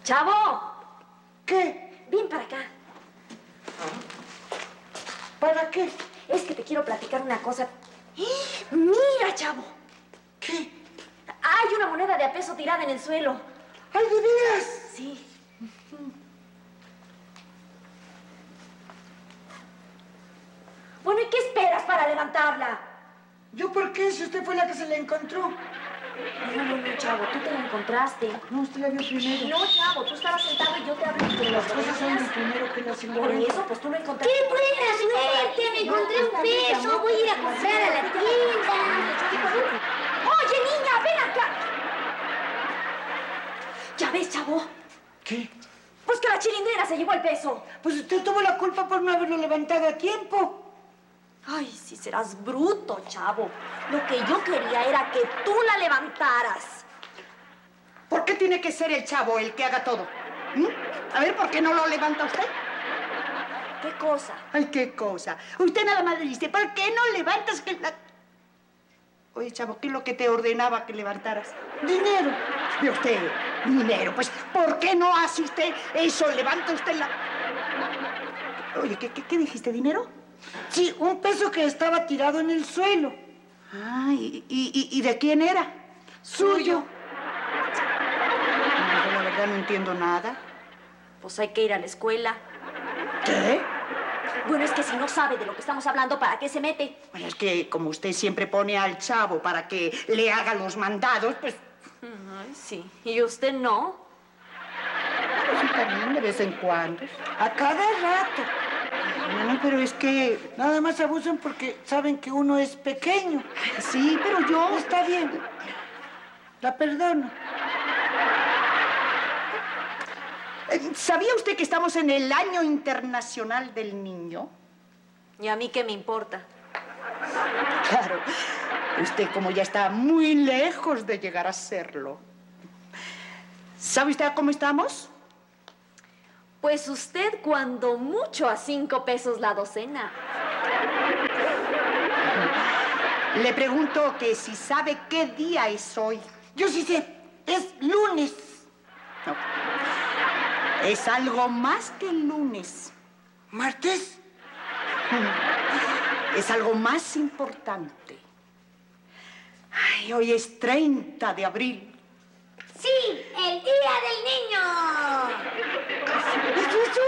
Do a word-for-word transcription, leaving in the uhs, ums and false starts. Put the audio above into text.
¡Chavo! ¿Qué? Ven para acá. ¿Para qué? Es que te quiero platicar una cosa. ¡Mira, chavo! ¿Qué? Hay una moneda de a peso tirada en el suelo. ¡Ay, de veras! Sí. Bueno, ¿y qué esperas para levantarla? ¿Yo por qué? Si usted fue la que se la encontró. No, no, no, chavo, tú te la encontraste. No, usted la vio primero. No, chavo, tú estabas sentado y yo te hablé de Las cosas son de primero que las Por encuentro. eso, pues tú lo encontraste. ¡Qué buena suerte! Me encontré un peso. Voy a ir a comprar a la tienda. Oye, niña, ven acá. ¿Ya ves, chavo? ¿Qué? Pues que la chilindrina se llevó el peso. Pues usted tuvo la culpa por no haberlo levantado a tiempo. Ay, si serás bruto, chavo. Lo que yo quería era que tú la levantaras. ¿Por qué tiene que ser el chavo el que haga todo? ¿Mm? A ver, ¿por qué no lo levanta usted? ¿Qué cosa? Ay, qué cosa. Usted nada más le dice, ¿por qué no levantas que la... Oye, chavo, ¿qué es lo que te ordenaba que levantaras? Dinero. ¿Y usted? Dinero. Pues, ¿por qué no hace usted eso? Levanta usted la... Oye, ¿qué, qué, qué dijiste? ¿Dinero? Sí, un peso que estaba tirado en el suelo. Ah, ¿y, y, y de quién era? Suyo. No, yo la verdad no entiendo nada. Pues hay que ir a la escuela. ¿Qué? Bueno, es que si no sabe de lo que estamos hablando, ¿para qué se mete? Bueno, es que como usted siempre pone al chavo para que le haga los mandados, pues... Ay, sí. ¿Y usted no? Pues sí, también de vez en cuando. A cada rato. No, pero es que... Nada más abusan porque saben que uno es pequeño. Sí, pero yo... Está bien. La perdono. Eh, ¿Sabía usted que estamos en el Año Internacional del Niño? ¿Y a mí qué me importa? Claro. Usted como ya está muy lejos de llegar a serlo. ¿Sabe usted cómo estamos? Pues usted cuando mucho a cinco pesos la docena. Le pregunto que si sabe qué día es hoy. Yo sí sé. Es lunes. No. Es algo más que el lunes. ¿Martes? Es algo más importante. Ay, hoy es treinta de abril. Sí, el Día del Niño. ¡Eso, eso!